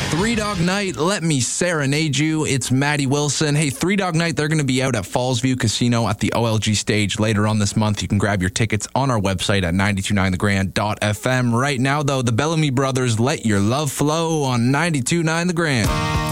Three Dog Night, Let Me Serenade You. It's Maddie Wilson. Hey, Three Dog Night, they're going to be out at Fallsview Casino at the OLG stage later on this month. You can grab your tickets on our website at 929thegrand.fm. Right now, though, the Bellamy Brothers, Let Your Love Flow on 92.9 The Grand.